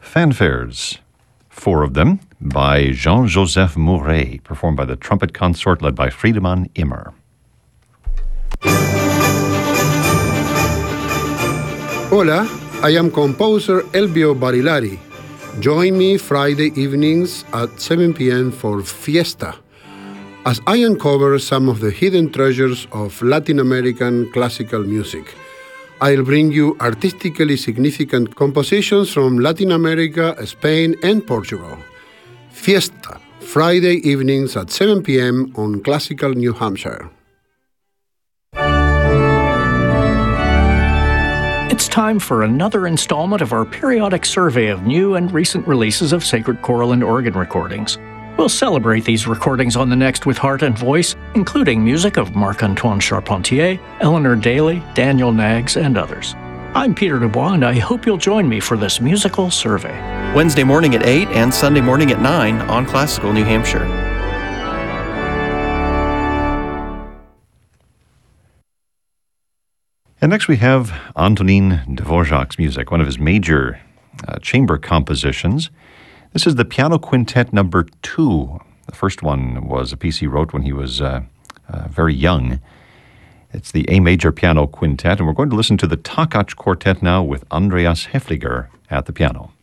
fanfares, 4 of them by Jean-Joseph Mouret, performed by the trumpet consort led by Friedemann Immer. Hola, I am composer Elbio Barilari. Join me Friday evenings at 7 p.m. for Fiesta, as I uncover some of the hidden treasures of Latin American classical music. I'll bring you artistically significant compositions from Latin America, Spain, and Portugal. Fiesta, Friday evenings at 7 p.m. on Classical New Hampshire. It's time for another installment of our periodic survey of new and recent releases of sacred choral and organ recordings. We'll celebrate these recordings on the next with Heart and Voice, including music of Marc-Antoine Charpentier, Eleanor Daly, Daniel Naggs, and others. I'm Peter Dubois, and I hope you'll join me for this musical survey. Wednesday morning at 8 and Sunday morning at 9 on Classical New Hampshire. And next we have Antonin Dvorak's music, one of his major chamber compositions. This is the Piano Quintet number 2. The first one was a piece he wrote when he was very young. It's the A major piano quintet, and we're going to listen to the Takács Quartet now with Andreas Häfliger at the piano.